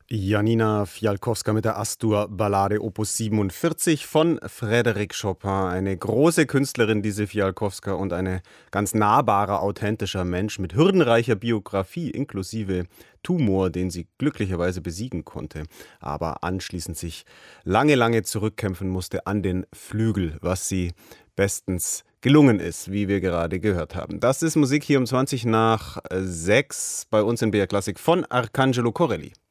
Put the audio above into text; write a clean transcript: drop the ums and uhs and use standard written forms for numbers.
Janina Fialkowska mit der Astur-Ballade Opus 47 von Frédéric Chopin. Eine große Künstlerin, diese Fialkowska, und ein ganz nahbarer, authentischer Mensch mit hürdenreicher Biografie inklusive Tumor, den sie glücklicherweise besiegen konnte, aber anschließend sich lange zurückkämpfen musste an den Flügel, was sie bestens gelungen ist, wie wir gerade gehört haben. Das ist Musik hier um 20 nach 6 bei uns in BR Klassik von Arcangelo Corelli.